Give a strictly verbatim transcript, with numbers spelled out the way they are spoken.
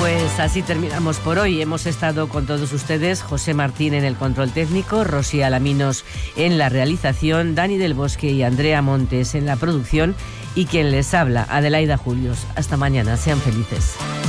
Pues así terminamos por hoy. Hemos estado con todos ustedes, José Martín en el control técnico, Rosy Alaminos en la realización, Dani del Bosque y Andrea Montes en la producción y quien les habla, Adelaida Julios. Hasta mañana, sean felices.